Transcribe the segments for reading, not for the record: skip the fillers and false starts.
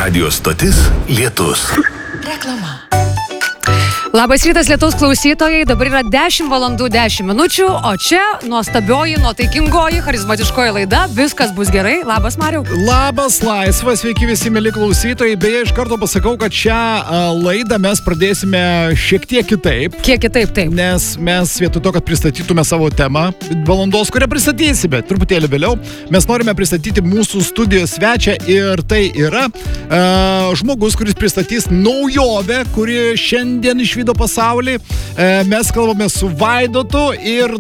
Radio stotis Lietus. Reklama. Labas rytas, Lietuvos klausytojai, dabar yra 10 valandų 10 minučių, o čia nuostabioji, nuotaikingoji, charizmatiškoji laida, viskas bus gerai. Labas, Mariau. Labas, Laisvas, sveiki visi mėly klausytojai. Beje, iš karto pasakau, kad šią laidą mes pradėsime šiek tiek kitaip. Kiek kitaip, taip. Nes mes vietoj to, kad pristatytume savo temą valandos, kurią pristatysime truputėlį vėliau, mes norime pristatyti mūsų studijos svečią ir tai yra žmogus, kuris pristatys naujovę, kuri šiandien išvydo pasaulį. Mes kalbame su Vaidotu ir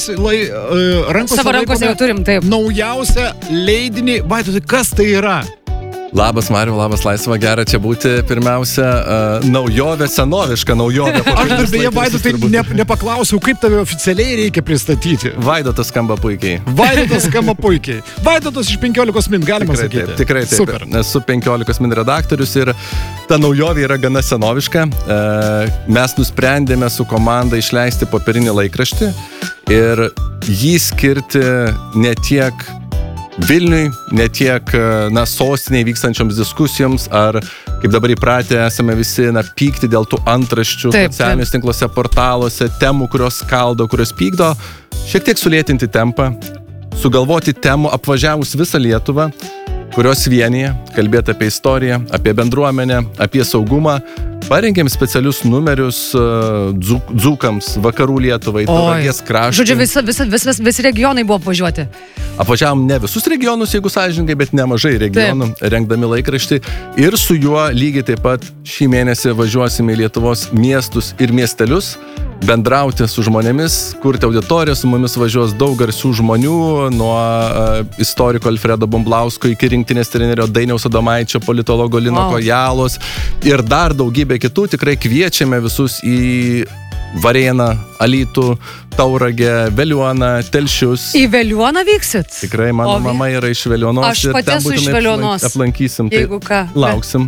Savo rankose jau turim, taip. Naujausią leidinį. Vaidotai, kas tai yra? Labas, Mariau, labas, Laisva, gera čia būti. Pirmiausia, naujovė, senoviška naujovė. Aš dar beje, Vaidotai, nepaklausiau, kaip tave oficialiai reikia pristatyti. Vaidotas skamba puikiai. Vaidotas skamba puikiai. Vaidotas iš 15 min, galima sakyti. Tikrai taip. Super. Esu 15 min redaktorius ir ta naujovė yra gana senoviška. Mes nusprendėme su komanda išleisti popierinį laikraštį ir jį skirti ne tiek Vilniui, ne tiek sostiniai vykstančioms diskusijoms, ar kaip dabar įpratę esame visi pykti dėl tų antraščių socialiniuose tinkluose, portaluose, temų, kurios skaldo, kurios pykdo, šiek tiek sulėtinti tempą, sugalvoti temų apvažiavus visą Lietuvą, kurios vienyje, kalbėti apie istoriją, apie bendruomenę, apie saugumą. Parengėm specialius numerius dzūkams, vakarų Lietuvai, Tauragės kraštui. Žodžiu, visi regionai buvo apvažiuoti. Apvažiavom ne visus regionus, jeigu sąžininkai, bet nemažai regionų, rengdami laikraštį. Ir su juo lygiai taip pat šį mėnesį važiuosime į Lietuvos miestus ir miestelius, bendrauti su žmonėmis, kurti auditoriją. Su mumis važiuos daug garsių žmonių, nuo istoriko Alfredo Bumblausko iki rinktinės trenerio Dainiaus Adomaičio, politologo Lino Kojalos ir dar daugybė kitų. Tikrai kviečiame visus į Varėną, Alytų, Tauragę, Veliuoną, Telšius. Į Veliuoną vyksit? Tikrai, mano mama yra iš Veliuonos. Aš pati esu iš Veliuonos. Aplankysim, jeigu ką. Lauksim.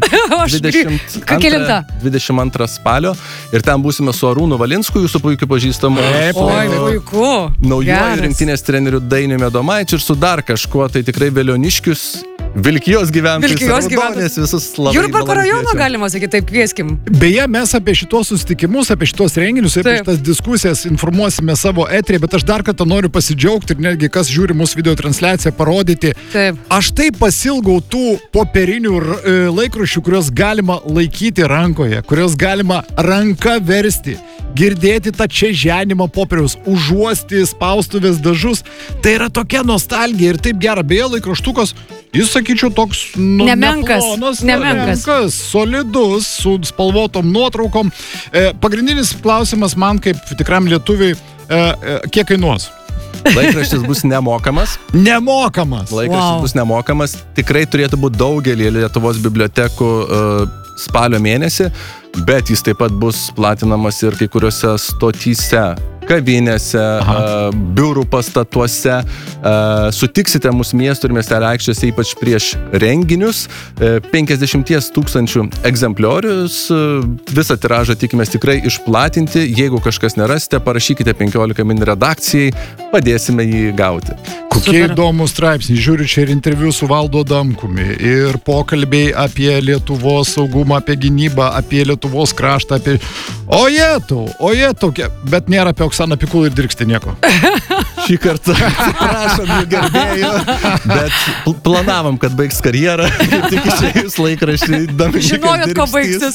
22 spalio. Ir ten būsime su Arūnu Valinsku, jūsų puikiai pažįstamu. Puiku. Naujuoju rinktinės treneriu Dainiumi Adomaičiu ir su dar kažkuo, tai tikrai velioniškius, Vilkijos gyventojus, visus labai Jurbarko rajono, galima sakyti, taip kvieskim. Beje, mes apie šitos susitikimus, apie šitos renginius, apie šitas diskusijas informuosime savo eterį, bet aš dar kartą noriu pasidžiaugti ir netgi kas žiūri mūsų video transliaciją parodyti. Taip. Aš taip pasilgau tų popierinių laikraščių, kurios galima laikyti rankoje, kurios galima ranka versti, girdėti tą čeženimą popieriaus, užuosti spaustuvės dažus. Tai yra tokia nostalgija ir taip gera. Beje, laikraštukas, jis, sakyčiau, toks nemenkas, solidus, su spalvotom nuotraukom. Pagrindinis klausimas man kaip tikram lietuviui, kiek kainuos? Laikraštis bus nemokamas. Laikraštis bus nemokamas. Tikrai turėtų būti daugelį Lietuvos bibliotekų spalio mėnesį, bet jis taip pat bus platinamas ir kai kuriuose stotyse, kavinėse, biurų pastatuose. Sutiksite mūsų miestų ir miestelio aikštėse, ypač prieš renginius. 50 000 egzempliorius. Visą tiražą tikimės tikrai išplatinti. Jeigu kažkas nerasite, parašykite 15 min redakcijai, padėsime jį gauti. Kokie įdomus straipsniai. Žiūriu čia ir interviu su Valdu Adamkumi, ir pokalbiai apie Lietuvos saugumą, apie gynybą, apie Lietuvos kraštą, apie... Ojetau, bet nėra apie Oksaną Pikul ir Dirkstį nieko. Šį kartą prašom jų gerbėjų, bet planavom, kad baigs karjerą, tik išėjus laikraštį. Žinojot, ko baigsis.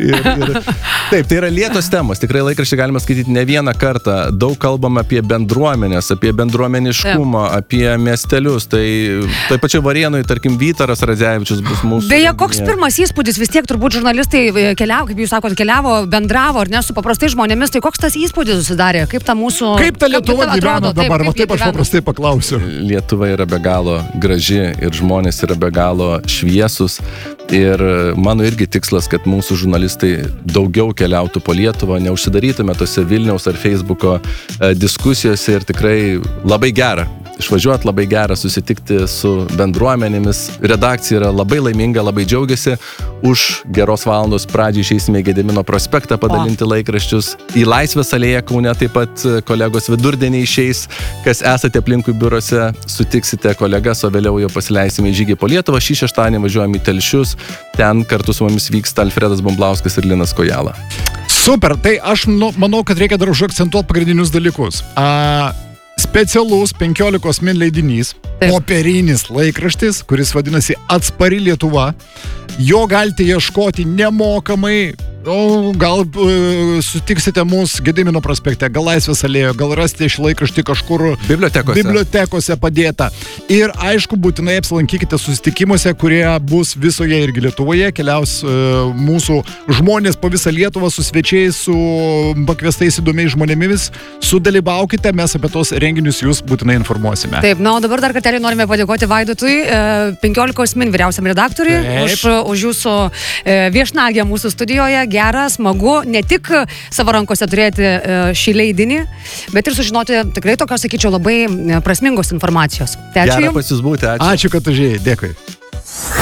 Taip, tai yra lėtos temos. Tikrai laikraštį galima skaityti ne vieną kartą. Daug kalbam apie bendruomenės, apie bendruomeniškumą, apie miestelius. Tai pačiu Varėnui, tarkim, Vytaras Radzevičius bus mūsų. Beje, koks pirmas įspūdis? Vis tiek turbūt žurnalistai keliavo, kaip jūs sakot, bendravo, ar ne, su paprastai žmonėmis. Tai koks tas įspūdis susidarė? Kaip ta mūsų... Kaip ta Lietuva gyvena dabar? Taip aš paprastai paklausiu. Lietuva yra be galo graži ir žmonės yra be galo šviesus. Ir mano irgi tikslas, kad mūsų žurnalistai daugiau keliautų po Lietuvą, neužsidarytume tose Vilniaus ar Facebooko diskusijose ir tikrai labai gera išvažiuoti, labai gera susitikti su bendruomenėmis. Redakcija yra labai laiminga, labai džiaugiasi. Už geros valandos pradžiai išeisime į Gedimino prospektą padalinti laikraščius. Į Laisvės alėją Kaune taip pat kolegos vidurdienį išeis. Kas esate aplinkui biurose, sutiksite kolegas, o vėliau jau pasileisime į žygį po Lietuvą. Šį šeštadienį važiuojame į Telšius. Ten kartu su mumis vyksta Alfredas Bumblauskas ir Linas Kojala. Super, tai aš manau, kad reikia dar užakcentuoti pagrindinius dalykus. Specialus 15 min leidinys, popierinis laikraštis, kuris vadinasi Atspari Lietuva. Jo galite ieškoti nemokamai. Gal sutiksite mus Gedimino prospekte, gal Laisvės alėjoje, gal rasite šį laikraštį kažkur bibliotekose padėta. Ir aišku, būtinai apsilankykite susitikimuose, kurie bus visoje irgi Lietuvoje. Keliaus mūsų žmonės po visą Lietuvą su svečiais, su pakviestais įdomiais žmonėmis. Sudalyvaukite, mes apie tos renginius jūs būtinai informuosime. Taip, o dabar dar kartelį norime padėkoti Vaidotui, 15 min vyriausiam redaktoriui, už jūsų viešnagę mūsų studijoje. Gera, smagu ne tik savo rankose turėti šį leidinį, bet ir sužinoti tikrai tokios, sakyčiau, labai prasmingos informacijos. Tai ačiū Jums. Gera pas jūs būti, ačiū. Ačiū, kad užėjai, dėkui.